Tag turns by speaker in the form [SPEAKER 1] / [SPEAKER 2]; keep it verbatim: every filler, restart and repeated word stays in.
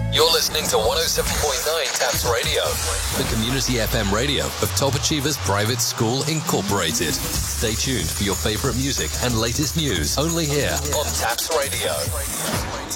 [SPEAKER 1] You're listening to one oh seven point nine Taps Radio, the community F M radio of Top Achievers Private School Incorporated. Stay tuned for your favorite music and latest news only here on Taps Radio.